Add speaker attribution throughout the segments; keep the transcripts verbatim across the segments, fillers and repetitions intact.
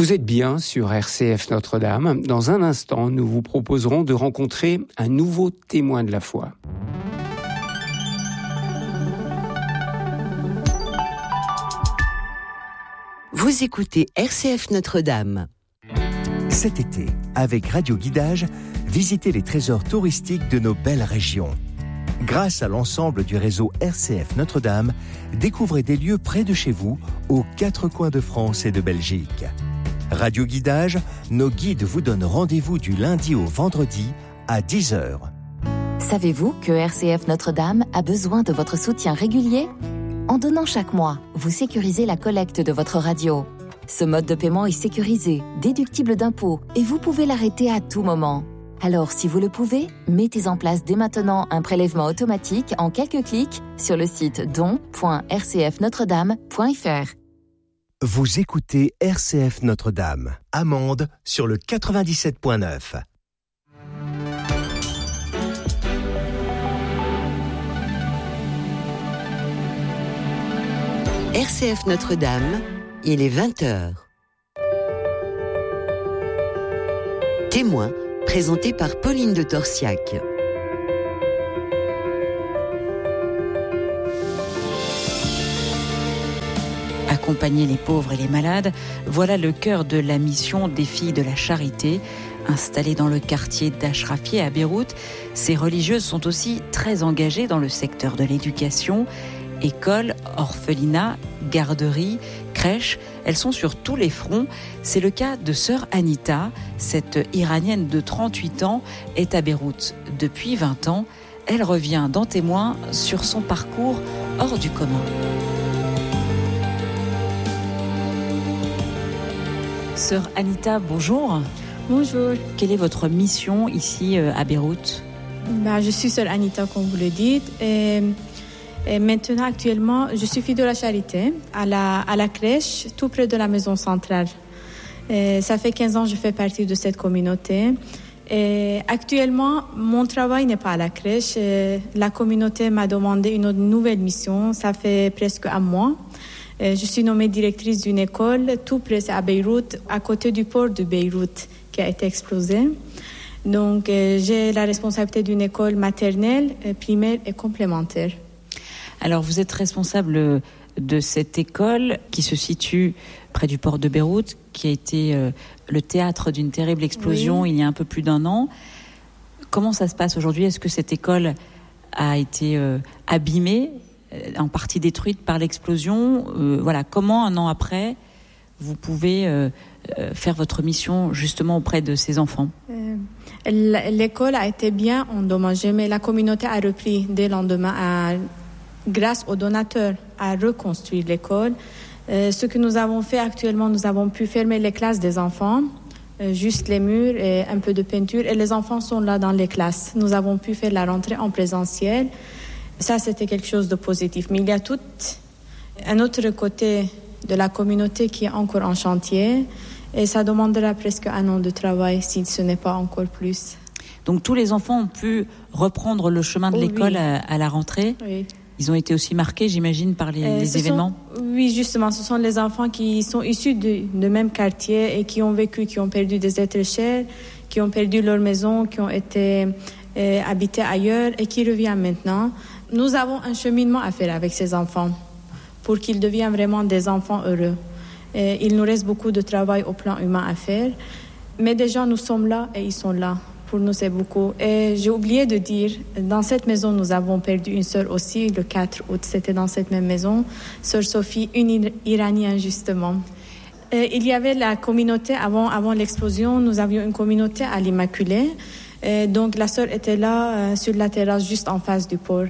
Speaker 1: Vous êtes bien sur R C F Notre-Dame. Dans un instant, nous vous proposerons de rencontrer un nouveau témoin de la foi.
Speaker 2: Vous écoutez R C F Notre-Dame.
Speaker 3: Cet été, avec Radio Guidage, visitez les trésors touristiques de nos belles régions. Grâce à l'ensemble du réseau R C F Notre-Dame, découvrez des lieux près de chez vous, aux quatre coins de France et de Belgique. Radio Guidage, nos guides vous donnent rendez-vous du lundi au vendredi à dix heures.
Speaker 4: Savez-vous que R C F Notre-Dame a besoin de votre soutien régulier ? En donnant chaque mois, vous sécurisez la collecte de votre radio. Ce mode de paiement est sécurisé, déductible d'impôts et vous pouvez l'arrêter à tout moment. Alors, si vous le pouvez, mettez en place dès maintenant un prélèvement automatique en quelques clics sur le site don point r c f notre dame point f r.
Speaker 3: Vous écoutez R C F Notre-Dame, Amande sur le quatre-vingt-dix-sept point neuf.
Speaker 2: R C F Notre-Dame, il est vingt heures. Témoin, présenté par Pauline de Torsiac.
Speaker 5: Accompagner les pauvres et les malades, voilà le cœur de la mission des Filles de la Charité. Installées dans le quartier d'Achrafieh à Beyrouth, ces religieuses sont aussi très engagées dans le secteur de l'éducation. Écoles, orphelinats, garderies, crèches, elles sont sur tous les fronts. C'est le cas de sœur Anita. Cette Iranienne de trente-huit ans est à Beyrouth depuis vingt ans. Elle revient dans Témoin sur son parcours hors du commun. Sœur Anita, bonjour.
Speaker 6: Bonjour.
Speaker 5: Quelle est votre mission ici à Beyrouth ?
Speaker 6: Ben, je suis sœur Anita, comme vous le dites. Et, et maintenant, actuellement, je suis fille de la Charité à la, à la crèche, tout près de la maison centrale. Et ça fait quinze ans que je fais partie de cette communauté. Et actuellement, mon travail n'est pas à la crèche. Et la communauté m'a demandé une nouvelle mission. Ça fait presque un mois. Je suis nommée directrice d'une école tout près à Beyrouth, à côté du port de Beyrouth qui a été explosé. Donc, euh, j'ai la responsabilité d'une école maternelle, euh, primaire et complémentaire.
Speaker 5: Alors, vous êtes responsable de cette école qui se situe près du port de Beyrouth, qui a été euh, le théâtre d'une terrible explosion oui. il y a un peu plus d'un an. Comment ça se passe aujourd'hui ? Est-ce que cette école a été euh, abîmée ? En partie détruite par l'explosion. Euh, voilà, comment un an après, vous pouvez euh, euh, faire votre mission justement auprès de ces enfants ?
Speaker 6: euh, L'école a été bien endommagée, mais la communauté a repris dès le lendemain, à, grâce aux donateurs, à reconstruire l'école. Euh, ce que nous avons fait actuellement, nous avons pu fermer les classes des enfants, euh, juste les murs et un peu de peinture, et les enfants sont là dans les classes. Nous avons pu faire la rentrée en présentiel. Ça, c'était quelque chose de positif. Mais il y a tout un autre côté de la communauté qui est encore en chantier. Et ça demandera presque un an de travail si ce n'est pas encore plus.
Speaker 5: Donc tous les enfants ont pu reprendre le chemin de
Speaker 6: oh,
Speaker 5: l'école
Speaker 6: oui.
Speaker 5: à, à la rentrée.
Speaker 6: Oui.
Speaker 5: Ils ont été aussi marqués, j'imagine, par les,
Speaker 6: euh,
Speaker 5: les événements.
Speaker 6: Sont, oui, justement. Ce sont les enfants qui sont issus du même quartier et qui ont vécu, qui ont perdu des êtres chers, qui ont perdu leur maison, qui ont été euh, habités ailleurs et qui reviennent maintenant. Nous avons un cheminement à faire avec ces enfants pour qu'ils deviennent vraiment des enfants heureux. Et il nous reste beaucoup de travail au plan humain à faire. Mais déjà, nous sommes là et ils sont là. Pour nous, c'est beaucoup. Et j'ai oublié de dire, dans cette maison, nous avons perdu une sœur aussi, le quatre août. C'était dans cette même maison. Sœur Sophie, une Iranienne, justement. Et il y avait la communauté, avant, avant l'explosion, nous avions une communauté à l'Immaculée. Et donc, la sœur était là, euh, sur la terrasse, juste en face du port.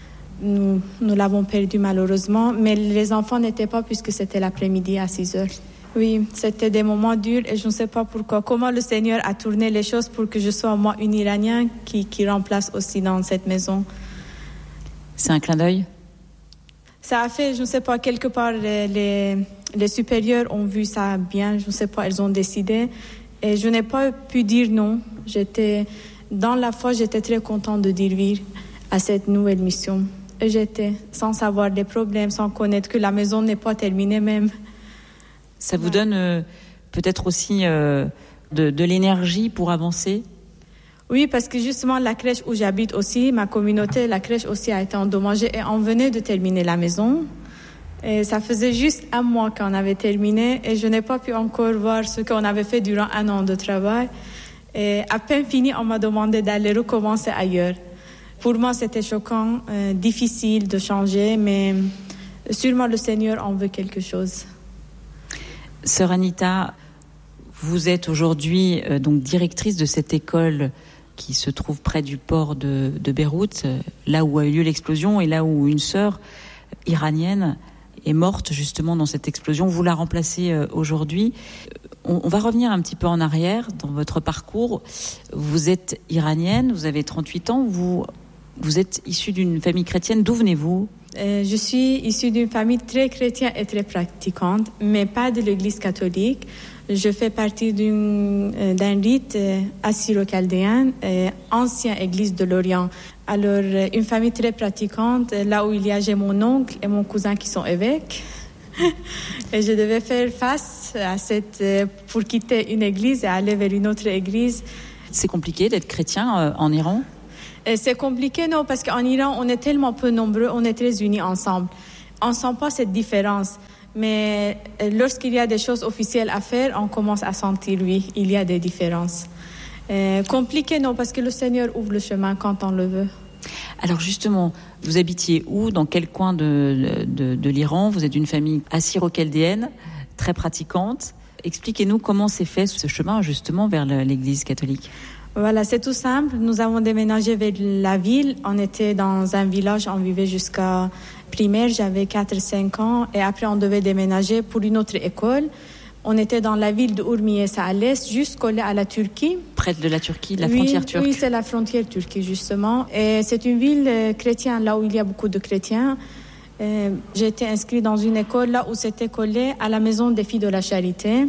Speaker 6: Nous, nous l'avons perdu malheureusement, mais les enfants n'étaient pas puisque c'était l'après-midi à six heures. Oui, c'était des moments durs et je ne sais pas pourquoi. Comment le Seigneur a tourné les choses pour que je sois moi une Iranienne qui, qui remplace aussi dans cette maison.
Speaker 5: C'est un clin d'œil ?
Speaker 6: Ça a fait, je ne sais pas, quelque part les, les, les supérieurs ont vu ça bien, je ne sais pas, ils ont décidé. Et je n'ai pas pu dire non. J'étais, dans la foi, j'étais très contente de dire oui à cette nouvelle mission. Et j'étais sans savoir des problèmes, sans connaître que la maison n'est pas terminée même.
Speaker 5: Ça vous donne euh, peut-être aussi euh, de, de l'énergie pour avancer?
Speaker 6: Oui, parce que justement, la crèche où j'habite aussi, ma communauté, la crèche aussi a été endommagée et on venait de terminer la maison. Et ça faisait juste un mois qu'on avait terminé et je n'ai pas pu encore voir ce qu'on avait fait durant un an de travail. Et à peine fini, on m'a demandé d'aller recommencer ailleurs. Pour moi, c'était choquant, euh, difficile de changer, mais sûrement le Seigneur en veut quelque chose.
Speaker 5: Sœur Anita, vous êtes aujourd'hui euh, donc directrice de cette école qui se trouve près du port de, de Beyrouth, euh, là où a eu lieu l'explosion et là où une sœur iranienne est morte justement dans cette explosion. Vous la remplacez euh, aujourd'hui. On, on va revenir un petit peu en arrière dans votre parcours. Vous êtes iranienne, vous avez trente-huit ans, vous, vous êtes issue d'une famille chrétienne. D'où venez-vous ?
Speaker 6: Euh, je suis issue d'une famille très chrétienne et très pratiquante, mais pas de l'Église catholique. Je fais partie d'une, euh, d'un rite euh, assyro-chaldéen, euh, ancienne Église de l'Orient. Alors, euh, une famille très pratiquante, euh, là où il y a j'ai mon oncle et mon cousin qui sont évêques. Et je devais faire face à cette, euh, pour quitter une église et aller vers une autre église.
Speaker 5: C'est compliqué d'être chrétien euh, en Iran ?
Speaker 6: Et c'est compliqué, non, parce qu'en Iran, on est tellement peu nombreux, on est très unis ensemble. On ne sent pas cette différence. Mais lorsqu'il y a des choses officielles à faire, on commence à sentir, oui, il y a des différences. Euh, compliqué, non, parce que le Seigneur ouvre le chemin quand on le veut.
Speaker 5: Alors justement, vous habitiez où ? Dans quel coin de, de, de l'Iran ? Vous êtes d'une famille assyro-chaldéenne, très pratiquante. Expliquez-nous comment s'est fait ce chemin justement vers l'Église catholique.
Speaker 6: Voilà, c'est tout simple. Nous avons déménagé vers la ville. On était dans un village, on vivait jusqu'à primaire, j'avais quatre cinq ans. Et après, on devait déménager pour une autre école. On était dans la ville de Urmiye, à l'est, juste collé à la Turquie.
Speaker 5: Près de la Turquie, de la
Speaker 6: oui,
Speaker 5: frontière turque.
Speaker 6: Oui, c'est la frontière turque, justement. Et c'est une ville euh, chrétienne, là où il y a beaucoup de chrétiens. Euh, j'ai été inscrite dans une école là où c'était collé à la maison des filles de la charité.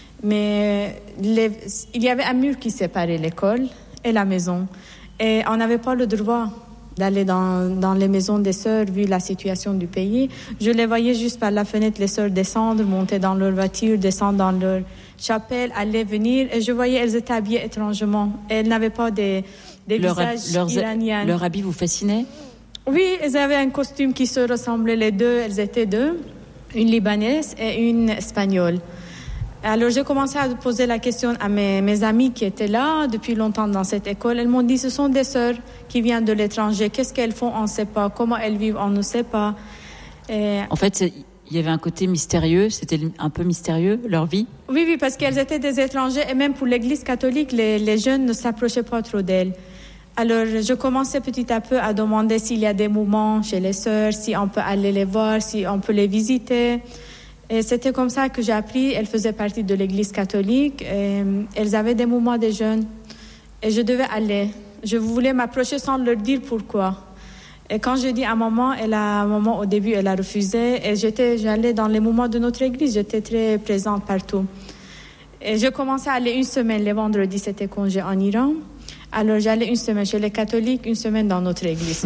Speaker 6: Mais les, il y avait un mur qui séparait l'école et la maison. Et on n'avait pas le droit d'aller dans, dans les maisons des sœurs, vu la situation du pays. Je les voyais juste par la fenêtre, les sœurs descendre, monter dans leur voiture, descendre dans leur chapelle, aller, venir. Et je voyais, elles étaient habillées étrangement. Elles n'avaient pas des, des leur, visages leurs, iraniens.
Speaker 5: Leur habit vous fascinait ?
Speaker 6: Oui, elles avaient un costume qui se ressemblait les deux. Elles étaient deux, une Libanaise et une Espagnole. Alors, j'ai commencé à poser la question à mes, mes amies qui étaient là depuis longtemps dans cette école. Elles m'ont dit, ce sont des sœurs qui viennent de l'étranger. Qu'est-ce qu'elles font? On ne sait pas. Comment elles vivent? On ne sait pas. Et...
Speaker 5: En fait, il y avait un côté mystérieux. C'était un peu mystérieux, leur vie?
Speaker 6: Oui, oui, parce qu'elles étaient des étrangers. Et même pour l'Église catholique, les, les jeunes ne s'approchaient pas trop d'elles. Alors, je commençais petit à peu à demander s'il y a des moments chez les sœurs, si on peut aller les voir, si on peut les visiter. Et c'était comme ça que j'ai appris. Elles faisaient partie de l'Église catholique. Et elles avaient des moments des jeunes. Et je devais aller. Je voulais m'approcher sans leur dire pourquoi. Et quand je dis à maman, elle a, maman au début, elle a refusé. Et j'étais, j'allais dans les moments de notre Église. J'étais très présente partout. Et je commençais à aller une semaine. Les vendredis, c'était congé en Iran. Alors j'allais une semaine chez les catholiques, une semaine dans notre Église.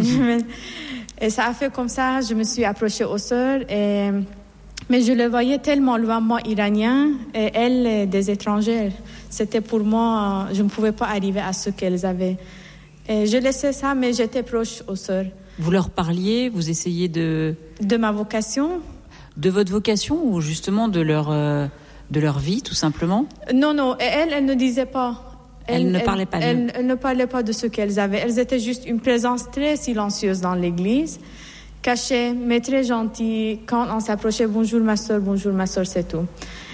Speaker 6: Et ça a fait comme ça. Je me suis approchée aux sœurs. Et... Mais je les voyais tellement loin, moi, iraniens, et elles, des étrangères. C'était pour moi, je ne pouvais pas arriver à ce qu'elles avaient. Et je laissais ça, mais j'étais proche aux sœurs.
Speaker 5: Vous leur parliez, vous essayez de...
Speaker 6: De ma vocation.
Speaker 5: De votre vocation ou justement de leur, euh, de leur vie, tout simplement?
Speaker 6: Non, non, et elles, elles ne disaient pas.
Speaker 5: Elles, elles ne parlaient pas
Speaker 6: elles, elles ne parlaient pas de ce qu'elles avaient. Elles étaient juste une présence très silencieuse dans l'église. Cachée, mais très gentille. Quand on s'approchait, bonjour ma soeur, bonjour ma soeur, c'est tout.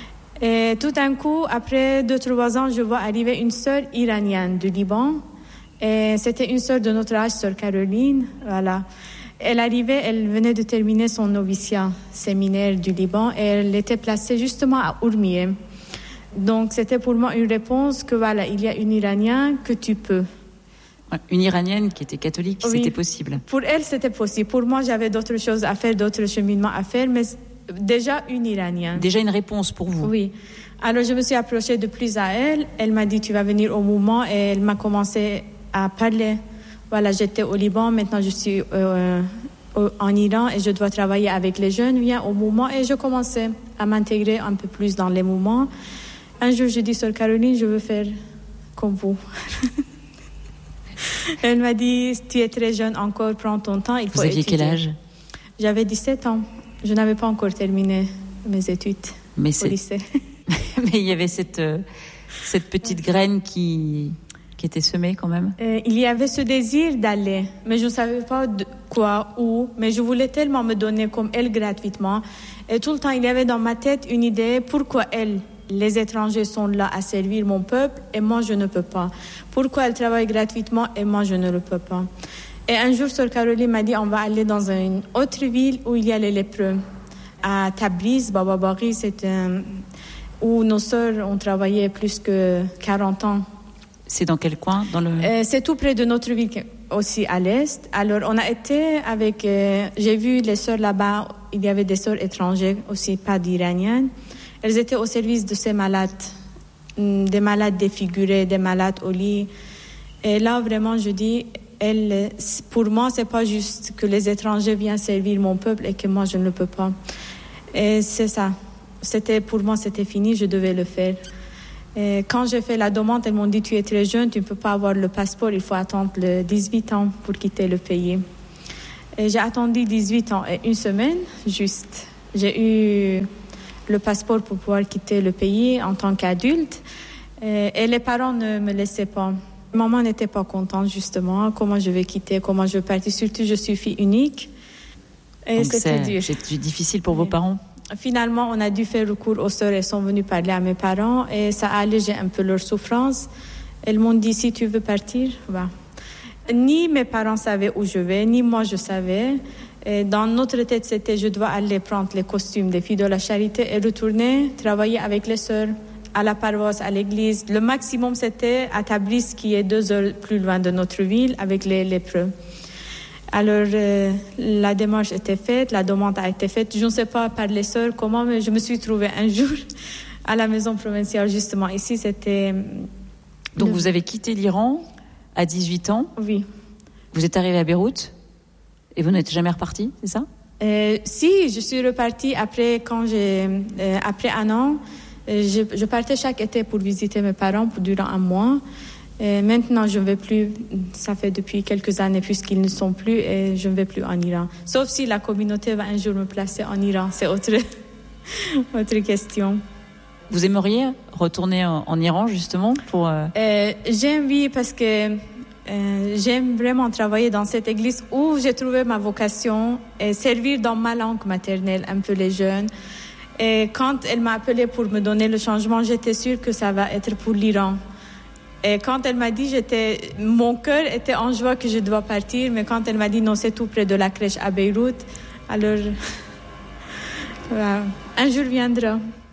Speaker 6: Et tout d'un coup, après deux, trois ans, je vois arriver une sœur iranienne du Liban. Et c'était une sœur de notre âge, sœur Caroline. Voilà. Elle arrivait, elle venait de terminer son noviciat séminaire du Liban et elle était placée justement à Urmiye. Donc c'était pour moi une réponse que voilà, il y a une Iranienne que tu peux.
Speaker 5: Une Iranienne qui était catholique, oui. C'était possible.
Speaker 6: Pour elle, c'était possible. Pour moi, j'avais d'autres choses à faire, d'autres cheminements à faire, mais déjà une Iranienne.
Speaker 5: Déjà une réponse pour vous.
Speaker 6: Oui. Alors, je me suis approchée de plus à elle. Elle m'a dit, tu vas venir au mouvement, et elle m'a commencé à parler. Voilà, j'étais au Liban, maintenant je suis euh, en Iran et je dois travailler avec les jeunes. Viens au mouvement et je commençais à m'intégrer un peu plus dans les mouvements. Un jour, je dis, Sœur Caroline, je veux faire comme vous. Elle m'a dit, tu es très jeune encore, prends ton temps, il faut
Speaker 5: Vous aviez
Speaker 6: étudier.
Speaker 5: quel âge?
Speaker 6: J'avais dix-sept ans. Je n'avais pas encore terminé mes études
Speaker 5: Mais
Speaker 6: au
Speaker 5: c'est...
Speaker 6: lycée.
Speaker 5: Mais il y avait cette, euh, cette petite graine qui, qui était semée quand même.
Speaker 6: Euh, il y avait ce désir d'aller, mais je ne savais pas de quoi, où, mais je voulais tellement me donner comme elle gratuitement. Et tout le temps, il y avait dans ma tête une idée, pourquoi elle, les étrangers sont là à servir mon peuple et moi je ne peux pas. Pourquoi elle travaille gratuitement et moi je ne le peux pas. Et un jour, Sœur Caroline m'a dit, on va aller dans une autre ville où il y a les lépreux. À Tabriz, Baba Bari, c'est un... où nos sœurs ont travaillé plus que quarante ans.
Speaker 5: C'est dans quel coin dans le...
Speaker 6: euh, C'est tout près de notre ville, aussi à l'est. Alors, on a été avec... Euh, j'ai vu les sœurs là-bas, il y avait des sœurs étrangères, aussi pas d'Iraniennes. Elles étaient au service de ces malades, des malades défigurés, des malades au lit. Et là, vraiment, je dis, elle, pour moi, c'est pas juste que les étrangers viennent servir mon peuple et que moi, je ne le peux pas. Et c'est ça. C'était, pour moi, c'était fini, je devais le faire. Et quand j'ai fait la demande, elles m'ont dit, tu es très jeune, tu ne peux pas avoir le passeport, il faut attendre le dix-huit ans pour quitter le pays. Et j'ai attendu dix-huit ans et une semaine, juste. J'ai eu le passeport pour pouvoir quitter le pays en tant qu'adulte. Et, et les parents ne me laissaient pas. Maman n'était pas contente, justement, comment je vais quitter, comment je vais partir. Surtout, je suis fille unique. Et
Speaker 5: Donc
Speaker 6: c'était
Speaker 5: c'est,
Speaker 6: dur.
Speaker 5: c'est difficile pour
Speaker 6: Oui.
Speaker 5: vos parents?
Speaker 6: Finalement, on a dû faire recours aux sœurs. Elles sont venues parler à mes parents et ça a allégé un peu leur souffrance. Elles m'ont dit, si tu veux partir, va. Ni mes parents savaient où je vais, ni moi je savais. Et dans notre tête, c'était je dois aller prendre les costumes des filles de la charité et retourner travailler avec les sœurs à la paroisse, à l'église. Le maximum, c'était à Tabriz, qui est deux heures plus loin de notre ville, avec les lépreux. Alors, euh, la démarche était faite, la demande a été faite. Je ne sais pas par les sœurs comment, mais je me suis trouvée un jour à la maison provinciale, justement. Ici, c'était...
Speaker 5: Donc,
Speaker 6: le...
Speaker 5: vous avez quitté l'Iran à dix-huit ans.
Speaker 6: Oui.
Speaker 5: Vous êtes arrivé à Beyrouth et vous n'êtes jamais reparti, c'est ça?
Speaker 6: euh, Si, je suis repartie après, quand j'ai, euh, après un an. Euh, je, je partais chaque été pour visiter mes parents pour durant un mois. Et maintenant, je ne vais plus, ça fait depuis quelques années, puisqu'ils ne sont plus, et je ne vais plus en Iran. Sauf si la communauté va un jour me placer en Iran, c'est autre, autre question.
Speaker 5: Vous aimeriez retourner en, en Iran, justement, pour... Euh...
Speaker 6: Euh, j'aime, oui, parce que euh, j'aime vraiment travailler dans cette église où j'ai trouvé ma vocation, et servir dans ma langue maternelle un peu les jeunes. Et quand elle m'a appelée pour me donner le changement, j'étais sûre que ça va être pour l'Iran. Et quand elle m'a dit, j'étais, mon cœur était en joie que je dois partir, mais quand elle m'a dit non, c'est tout près de la crèche à Beyrouth, alors voilà, un jour viendra.